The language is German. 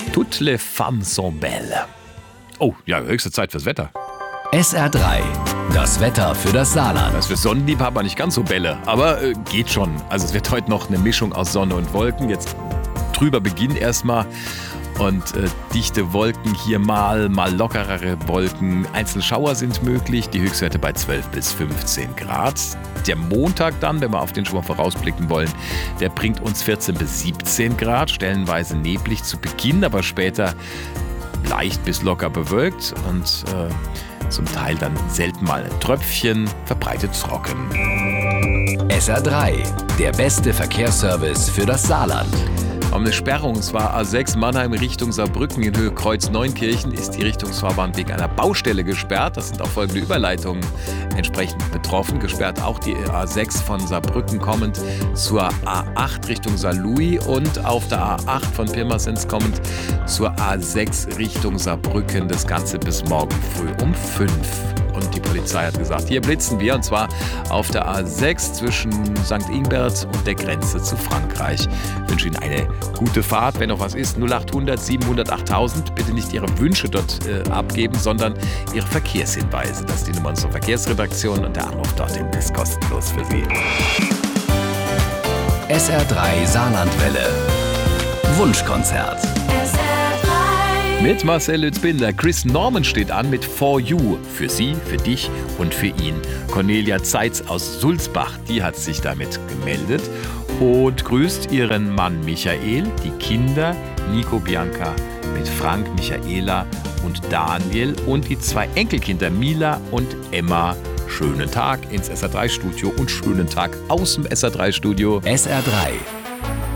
Toutes les femmes sont belles. Oh, ja, höchste Zeit fürs Wetter. SR3, das Wetter für das Saarland. Das ist für Sonnenliebhaber nicht ganz so Bälle, aber geht schon. Also es wird heute noch eine Mischung aus Sonne und Wolken. Jetzt trüber Beginn erstmal und dichte Wolken hier mal lockerere Wolken. Einzelne Schauer sind möglich, die Höchstwerte bei 12 bis 15 Grad. Der Montag dann, wenn wir auf den schon mal vorausblicken wollen, der bringt uns 14 bis 17 Grad, stellenweise neblig zu Beginn, aber später leicht bis locker bewölkt und zum Teil dann selten mal ein Tröpfchen, verbreitet trocken. SR3, der beste Verkehrsservice für das Saarland. Eine Sperrung, es war A6 Mannheim Richtung Saarbrücken in Höhe Kreuz Neunkirchen, ist die Richtungsfahrbahn wegen einer Baustelle gesperrt. Das sind auch folgende Überleitungen entsprechend betroffen. Gesperrt auch die A6 von Saarbrücken kommend zur A8 Richtung Saarlouis und auf der A8 von Pirmasens kommend zur A6 Richtung Saarbrücken. Das Ganze bis morgen früh um 5. Und die Polizei hat gesagt, hier blitzen wir, und zwar auf der A6 zwischen St. Ingbert und der Grenze zu Frankreich. Ich wünsche Ihnen eine gute Fahrt. Wenn noch was ist, 0800 700 8000. Bitte nicht Ihre Wünsche dort abgeben, sondern Ihre Verkehrshinweise. Das ist die Nummer unserer Verkehrsredaktion und der Anruf dorthin ist kostenlos für Sie. SR3 Saarlandwelle. Wunschkonzert. Mit Marcel Lützbinder. Chris Norman steht an mit For You. Für Sie, für dich und für ihn. Cornelia Zeitz aus Sulzbach, die hat sich damit gemeldet und grüßt ihren Mann Michael, die Kinder Nico, Bianca mit Frank, Michaela und Daniel und die 2 Enkelkinder Mila und Emma. Schönen Tag ins SR3-Studio und schönen Tag aus dem SR3-Studio. SR3,